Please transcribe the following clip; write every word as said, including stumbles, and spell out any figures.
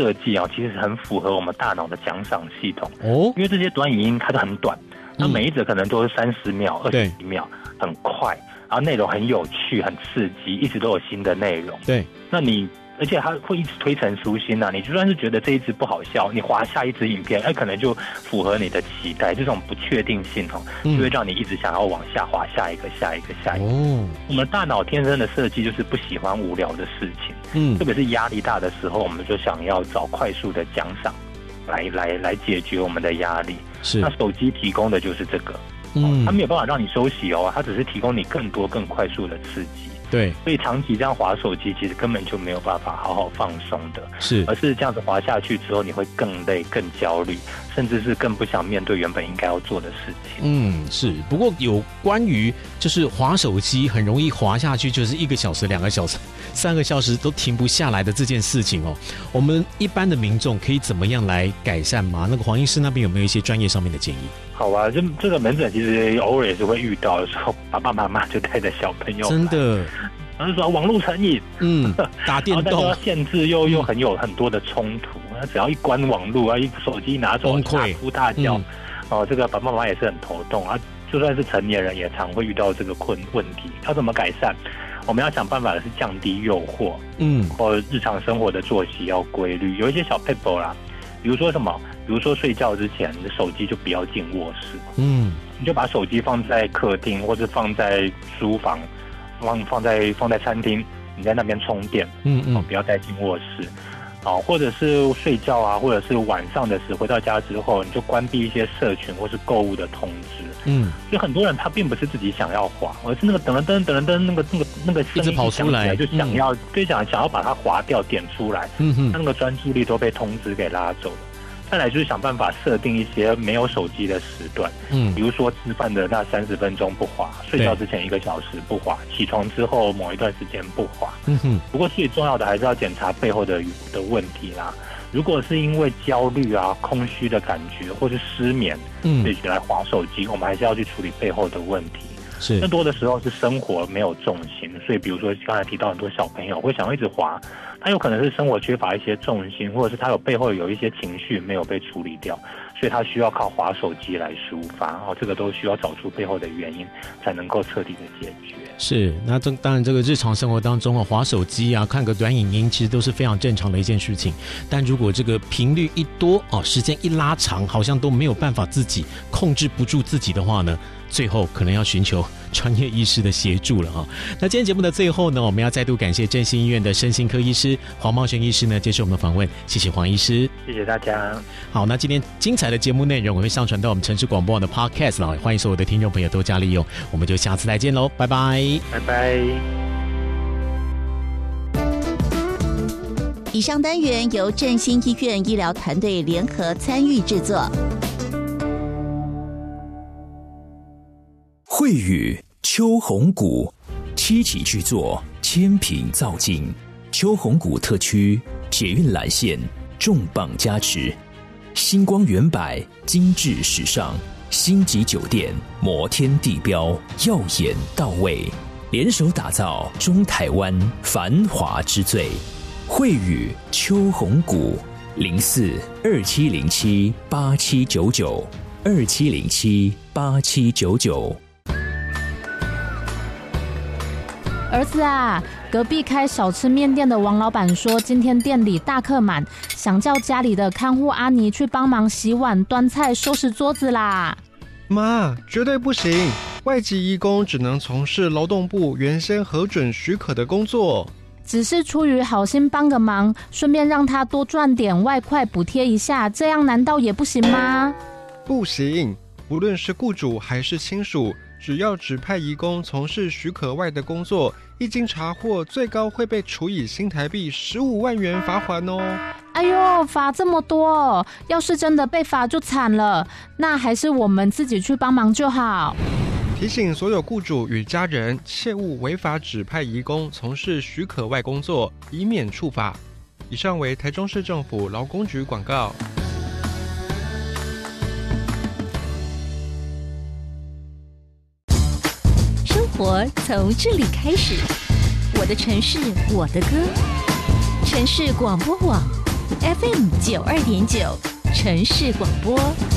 设计啊，其实很符合我们大脑的奖赏系统哦， 因为这些短影音它都很短，那每一则可能都是三十秒、二十秒，很快，然后内容很有趣、很刺激，一直都有新的内容。 对， 那你而且它会一直推陈出新啊！你就算是觉得这一支不好笑，你滑下一支影片，哎，可能就符合你的期待。这种不确定性哦，就会让你一直想要往下滑下一个、下一个、下一个。哦，我们大脑天生的设计就是不喜欢无聊的事情，嗯，特别是压力大的时候，我们就想要找快速的奖赏来来来解决我们的压力。 是， 那手机提供的就是这个，嗯，它没有办法让你休息哦，它只是提供你更多、更快速的刺激。 对， 所以长期这样滑手机，其实根本就没有办法好好放松的， 是， 而是这样子滑下去之后，你会更累、更焦虑，甚至是更不想面对原本应该要做的事情。 嗯，是。不过有关于就是滑手机很容易滑下去，就是一个小时、两个小时、三个小时都停不下来的这件事情哦，我们一般的民众可以怎么样来改善吗？那个黄医师那边有没有一些专业上面的建议？ 好啊，就这个门诊其实偶尔也是会遇到的时候，爸爸妈妈就带着小朋友来， 真的， 然后说网络成瘾，嗯， 打电动， 然后限制又又很有很多的冲突，那只要一关网络啊，一手机拿走，大哭大叫，嗯、哦，这个爸爸妈妈也是很头痛啊。就算是成年人，也常会遇到这个困问题。要怎么改善？我们要想办法的是降低诱惑，嗯，或日常生活的作息要规律，有一些小撇步啦。比如说什么？比如说睡觉之前，你的手机就不要进卧室，嗯，你就把手机放在客厅或者放在书房，放放在放在餐厅，你在那边充电，嗯嗯，哦、不要带进卧室，哦，或者是睡觉啊，或者是晚上的时候回到家之后，你就关闭一些社群或是购物的通知，嗯，所以很多人他并不是自己想要滑，而是那个噔噔噔噔噔那个那个那个声音跑出来， 就想要对想想要把它滑掉点出来，嗯哼，那个专注力都被通知给拉走了。再来就是想办法设定一些没有手机的时段，嗯，比如说吃饭的那三十分钟不滑，睡觉之前一个小时不滑，起床之后某一段时间不滑。嗯哼。不过最重要的还是要检查背后的的问题啦。如果是因为焦虑啊、空虚的感觉，或是失眠，嗯，所以来滑手机，我们还是要去处理背后的问题。 是。 更多的时候是生活没有重心，所以比如说刚才提到很多小朋友会想要一直滑。他有可能是生活缺乏一些重心，或者是他有背后有一些情绪没有被处理掉，所以他需要靠滑手机来抒发，哦，这个都需要找出背后的原因，才能够彻底的解决。 是，那这当然这个日常生活当中啊，滑手机啊，看个短影音，其实都是非常正常的一件事情。但如果这个频率一多哦，时间一拉长，好像都没有办法自己控制不住自己的话呢，最后可能要寻求专业医师的协助了哈。那今天节目的最后呢，我们要再度感谢振兴医院的身心科医师黄茂轩医师呢接受我们的访问，谢谢黄医师， 谢谢大家。 好，那今天精彩的节目内容我会上传到我们城市广播网的 Podcast 了，欢迎所有的听众朋友多加利用，我们就下次再见喽，拜拜， 拜拜。 以上单元由振兴医院医疗团队联合参与制作。 慧宇秋红谷七期巨作，千品造境，秋红谷特区捷运蓝线重磅加持，星光远百精致时尚，星级酒店摩天地标耀眼到位，联手打造中台湾繁华之最。慧宇秋红谷零四二七零七八七九九二七零七八七九九。 儿子啊，隔壁开小吃面店的王老板说，今天店里大客满，想叫家里的看护阿妮去帮忙洗碗、端菜、收拾桌子啦。 妈，绝对不行！外籍移工只能从事劳动部原先核准许可的工作。 只是出于好心帮个忙，顺便让他多赚点外快补贴一下，这样难道也不行吗？ 不行，无论是雇主还是亲属，只要指派移工从事许可外的工作，一经查获，最高会被处以新台币十五万元罚款哦。 哎呦，罚这么多，要是真的被罚就惨了，那还是我们自己去帮忙就好。 提醒所有雇主与家人，切勿违法指派移工从事许可外工作，以免处罚。以上为台中市政府劳工局广告。 生活从这里开始，我的城市，我的歌。城市广播网 F M 九二点九城市广播。